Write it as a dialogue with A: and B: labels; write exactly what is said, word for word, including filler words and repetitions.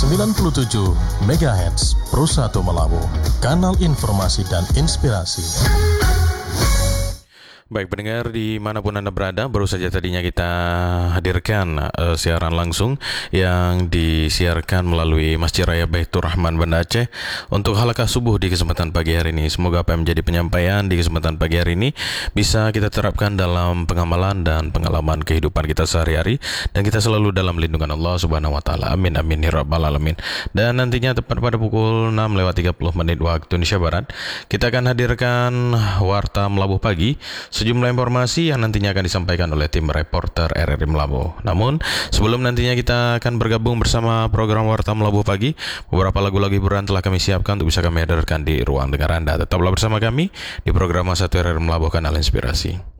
A: sembilan puluh tujuh megahertz Pro satu Melabu, kanal informasi dan inspirasi.
B: Baik pendengar dimanapun Anda berada, baru saja tadinya kita hadirkan uh, siaran langsung yang disiarkan melalui Masjid Raya Baitur Rahman Banda Aceh untuk halaqah subuh di kesempatan pagi hari ini. Semoga apa yang menjadi penyampaian di kesempatan pagi hari ini bisa kita terapkan dalam pengamalan dan pengalaman kehidupan kita sehari-hari, dan kita selalu dalam lindungan Allah Subhanahu wa taala. Amin amin ya rabbal alamin. Dan nantinya tepat pada pukul enam lewat tiga puluh menit waktu Indonesia Barat, kita akan hadirkan Warta Melabuh Pagi, sejumlah informasi yang nantinya akan disampaikan oleh tim reporter R R I Melabuh. Namun, sebelum nantinya kita akan bergabung bersama program Warta Melabuh Pagi, beberapa lagu-lagu hiburan telah kami siapkan untuk bisa kami hadirkan di ruang dengar Anda. Tetaplah bersama kami di program satu R R I Melabuh, Kanal Inspirasi.